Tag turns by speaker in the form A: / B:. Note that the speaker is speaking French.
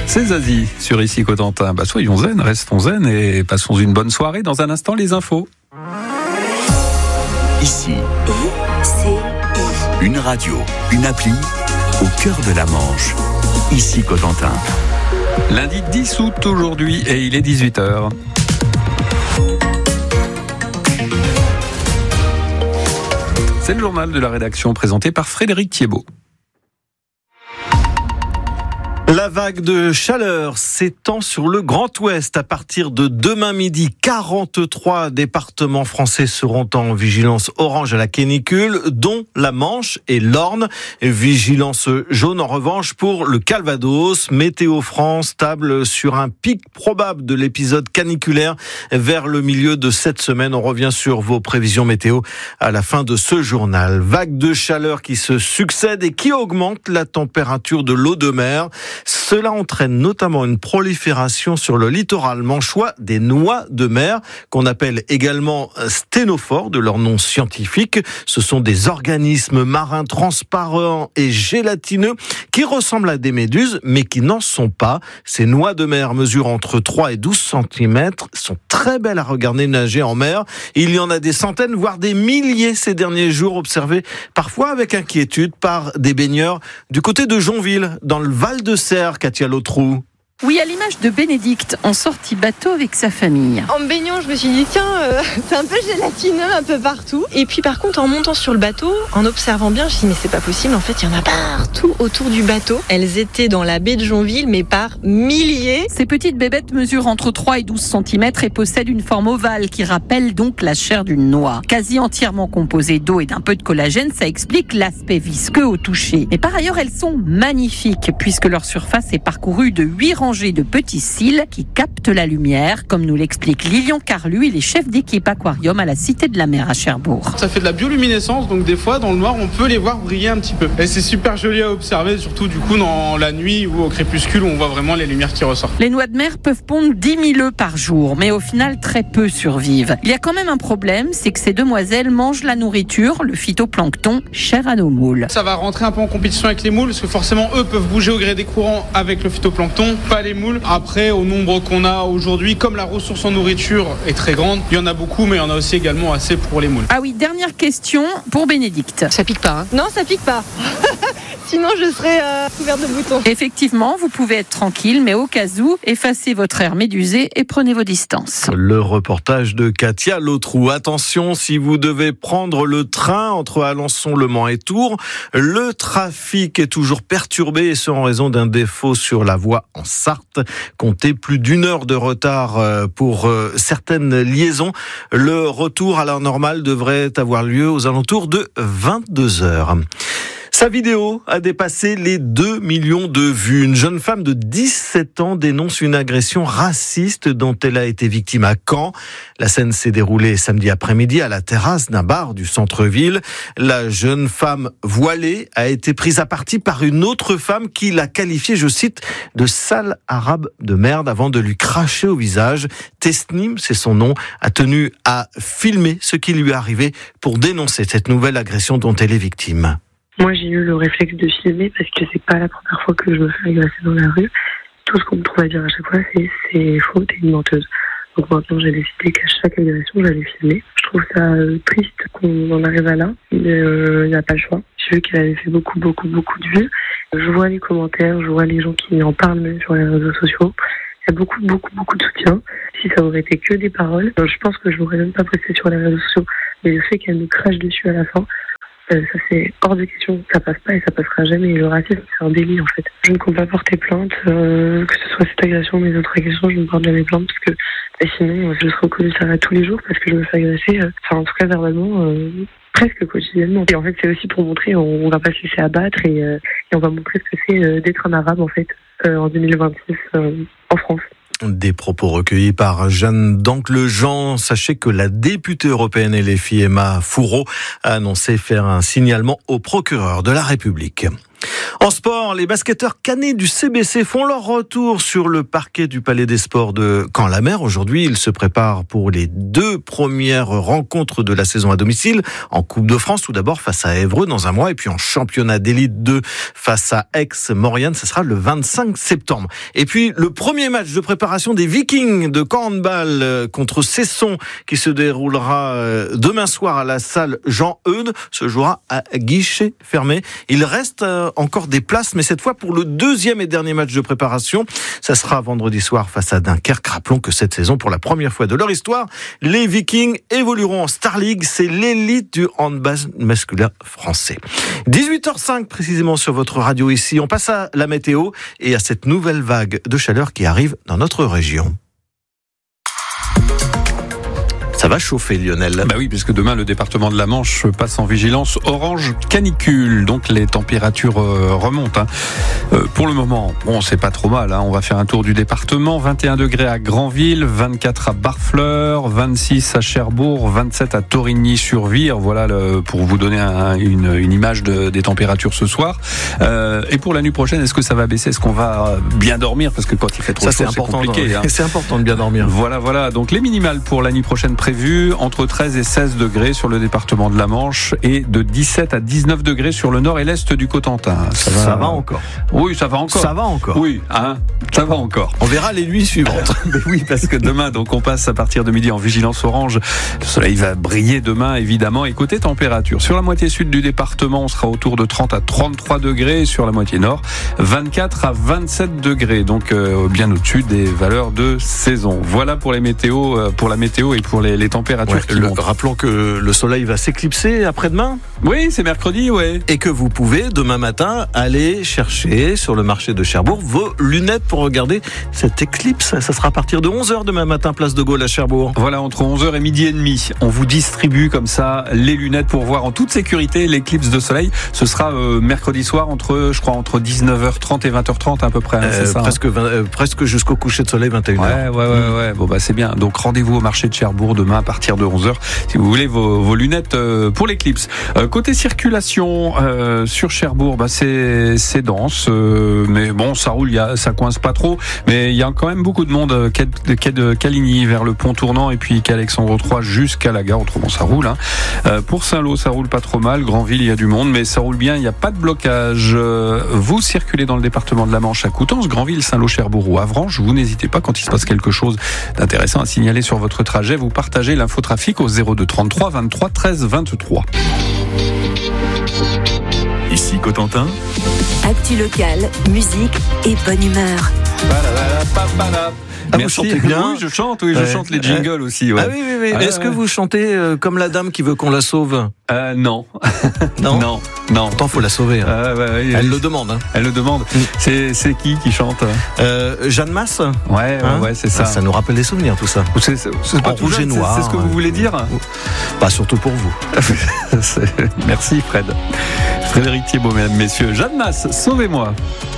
A: C'est Zazie sur Ici Cotentin. Soyons zen, restons zen et passons une bonne soirée. Dans un instant, les infos.
B: Ici, une radio, une appli au cœur de la Manche. Ici Cotentin.
A: Lundi 10 août aujourd'hui et il est 18h. C'est le journal de la rédaction présenté par Frédéric Thiebaud.
C: La vague de chaleur s'étend sur le Grand Ouest. À partir de demain midi, 43 départements français seront en vigilance orange à la canicule, dont la Manche et l'Orne. Vigilance jaune en revanche pour le Calvados. Météo France table sur un pic probable de l'épisode caniculaire vers le milieu de cette semaine. On revient sur vos prévisions météo à la fin de ce journal. Vague de chaleur qui se succède et qui augmente la température de l'eau de mer. Cela entraîne notamment une prolifération sur le littoral manchois des noix de mer, qu'on appelle également sténophores, de leur nom scientifique. Ce sont des organismes marins transparents et gélatineux qui ressemblent à des méduses, mais qui n'en sont pas. Ces noix de mer mesurent entre 3 et 12 cm, sont très belles à regarder nager en mer. Il y en a des centaines, voire des milliers ces derniers jours, observés parfois avec inquiétude par des baigneurs du côté de Jonville, dans le Val-de-Serre. Katia Lotrou.
D: Oui, à l'image de Bénédicte, en sortie bateau avec sa famille.
E: En me baignant, je me suis dit, c'est un peu gélatineux un peu partout. Et puis par contre, en montant sur le bateau, en observant bien, je me suis dit, mais c'est pas possible, en fait, il y en a partout autour du bateau. Elles étaient dans la baie de Jonville, mais par milliers.
D: Ces petites bébêtes mesurent entre 3 et 12 cm et possèdent une forme ovale qui rappelle donc la chair d'une noix. Quasi entièrement composée d'eau et d'un peu de collagène, ça explique l'aspect visqueux au toucher. Mais par ailleurs, elles sont magnifiques, puisque leur surface est parcourue de 8 rangées de petits cils qui captent la lumière, comme nous l'explique Lilian Carlu, il est chef d'équipe aquarium à la Cité de la Mer à Cherbourg.
F: Ça fait de la bioluminescence, donc des fois dans le noir on peut les voir briller un petit peu. Et c'est super joli à observer, surtout du coup dans la nuit ou au crépuscule où on voit vraiment les lumières qui ressortent.
D: Les noix de mer peuvent pondre 10 000 œufs par jour, mais au final très peu survivent. Il y a quand même un problème, c'est que ces demoiselles mangent la nourriture, le phytoplancton, cher à nos moules.
F: Ça va rentrer un peu en compétition avec les moules, parce que forcément eux peuvent bouger au gré des courants avec le phytoplancton, pas les moules. Après, au nombre qu'on a aujourd'hui, comme la ressource en nourriture est très grande, il y en a beaucoup, mais il y en a aussi également assez pour les moules.
D: Ah oui, dernière question pour Bénédicte.
E: Ça pique pas, hein ? Non, ça pique pas. Sinon, je serais couverte de boutons.
D: Effectivement, vous pouvez être tranquille, mais au cas où, effacez votre air médusé et prenez vos distances.
C: Le reportage de Katia Lotrou. Attention, si vous devez prendre le train entre Alençon, Le Mans et Tours, le trafic est toujours perturbé et ce en raison d'un défaut sur la voie en Sarthe. Comptez plus d'1 heure de retard pour certaines liaisons. Le retour à l'heure normale devrait avoir lieu aux alentours de 22h. Sa vidéo a dépassé les 2 millions de vues. Une jeune femme de 17 ans dénonce une agression raciste dont elle a été victime à Caen. La scène s'est déroulée samedi après-midi à la terrasse d'un bar du centre-ville. La jeune femme voilée a été prise à partie par une autre femme qui l'a qualifiée, je cite, de sale arabe de merde avant de lui cracher au visage. Tesnim, c'est son nom, a tenu à filmer ce qui lui est arrivé pour dénoncer cette nouvelle agression dont elle est victime.
G: Moi, j'ai eu le réflexe de filmer parce que c'est pas la première fois que je me fais agresser dans la rue. Tout ce qu'on me trouve à dire à chaque fois, c'est faux, t'es une menteuse. Donc maintenant, j'ai décidé qu'à chaque agression, j'allais filmer. Je trouve ça triste qu'on en arrive à là, mais il n'y a pas le choix. J'ai vu qu'elle avait fait beaucoup de vues. Je vois les commentaires, je vois les gens qui en parlent même sur les réseaux sociaux. Il y a beaucoup de soutien. Si ça aurait été que des paroles, je pense que je n'aurais même pas posté sur les réseaux sociaux. Mais le fait qu'elle me crache dessus à la fin, ça c'est hors de question, ça passe pas et ça passera jamais. Et le racisme, c'est un délit en fait. Je ne compte pas porter plainte, que ce soit cette agression ou mes autres agressions, je ne porte jamais plainte parce que sinon je serai au commissariat tous les jours parce que je me fais agresser, en tout cas verbalement, presque quotidiennement. Et en fait c'est aussi pour montrer, on va pas se laisser abattre et on va montrer ce que c'est d'être un arabe en fait en 2026 en France.
C: Des propos recueillis par Jeanne Danclejean. Sachez que la députée européenne LFI Emma Fourreau a annoncé faire un signalement au procureur de la République. En sport, les basketteurs canets du CBC font leur retour sur le parquet du Palais des Sports de Caen-la-Mer. Aujourd'hui, ils se préparent pour les 2 premières rencontres de la saison à domicile. En Coupe de France, tout d'abord face à Évreux dans un mois, et puis en championnat d'élite 2 face à Aix-Maurienne, ce sera le 25 septembre. Et puis le premier match de préparation des Vikings de Caen handball contre Cesson, qui se déroulera demain soir à la salle Jean-Eudes, se jouera à guichet fermé. Il reste encore des places, mais cette fois pour le 2e et dernier match de préparation. Ça sera vendredi soir face à Dunkerque. Rappelons que cette saison, pour la première fois de leur histoire, les Vikings évolueront en Star League. C'est l'élite du handball masculin français. 18h05 précisément sur votre radio ici. On passe à la météo et à cette nouvelle vague de chaleur qui arrive dans notre région. Ça va chauffer, Lionel.
A: Bah oui, puisque demain, le département de la Manche passe en vigilance orange canicule. Donc, les températures remontent. Pour le moment, bon, c'est pas trop mal. On va faire un tour du département. 21 degrés à Granville, 24 à Barfleur, 26 à Cherbourg, 27 à Torigny-sur-Vire. Voilà, pour vous donner une image des températures ce soir. Et pour la nuit prochaine, est-ce que ça va baisser? Est-ce qu'on va bien dormir? Parce que quand il fait trop chaud, c'est compliqué.
C: C'est important de bien dormir.
A: Voilà. Donc, les minimales pour la nuit prochaine prévues entre 13 et 16 degrés sur le département de la Manche et de 17 à 19 degrés sur le nord et l'est du Cotentin.
C: Ça va encore.
A: Oui, ça va encore.
C: Ça va encore.
A: Oui, ça va encore.
C: On verra les nuits suivantes.
A: Mais oui, parce que demain, donc, on passe à partir de midi en vigilance orange. Le soleil va briller demain, évidemment. Et côté température, sur la moitié sud du département, on sera autour de 30 à 33 degrés. Sur la moitié nord, 24 à 27 degrés. Donc, bien au-dessus des valeurs de saison. Voilà pour la météo et pour les températures qui montent.
C: Rappelons que le soleil va s'éclipser après-demain.
A: Oui, c'est mercredi, ouais.
C: Et que vous pouvez, demain matin, aller chercher sur le marché de Cherbourg vos lunettes pour regarder cette éclipse. Ça sera à partir de 11h demain matin, place de Gaulle à Cherbourg.
A: Voilà, entre 11h et midi et demi. On vous distribue comme ça les lunettes pour voir en toute sécurité l'éclipse de soleil. Ce sera mercredi soir entre 19h30 et 20h30 à peu près. C'est ça,
C: presque jusqu'au coucher de soleil, 21h.
A: Ouais. Bon, bah, c'est bien. Donc, rendez-vous au marché de Cherbourg demain à partir de 11h si vous voulez vos lunettes pour l'éclipse. Côté circulation sur Cherbourg, bah c'est dense, mais bon, ça roule, ça coince pas trop, mais il y a quand même beaucoup de monde quai de Caligny vers le pont tournant et puis qu'Alexandre III jusqu'à la gare. Autrement, ça roule. Pour Saint-Lô, ça roule pas trop mal. Granville, il y a du monde, mais ça roule bien. Il n'y a pas de blocage. Vous circulez dans le département de la Manche à Coutances, Granville, Saint-Lô, Cherbourg ou Avranches. Vous n'hésitez pas, quand il se passe quelque chose d'intéressant à signaler sur votre trajet, vous partagez l'infotrafic au 02 33 23 13 23.
B: Ici Cotentin.
H: Actu locale, musique et bonne humeur.
C: Vous chantez bien.
A: Oui, je chante les jingles aussi. Ouais.
C: Ah oui. Est-ce que vous chantez comme la dame qui veut qu'on la sauve?
A: Non.
C: Non. Pourtant, faut la sauver. Elle le demande.
A: Elle le demande. C'est qui chante?
C: Jeanne Masse.
A: Ouais, c'est ça.
C: Ça nous rappelle des souvenirs, tout ça.
A: C'est pas rouge et noir. C'est ce que vous voulez dire?
C: Pas surtout pour vous.
A: Merci, Fred. Frédéric Thiebaud, mesdames, messieurs. Jeanne Masse, sauvez-moi.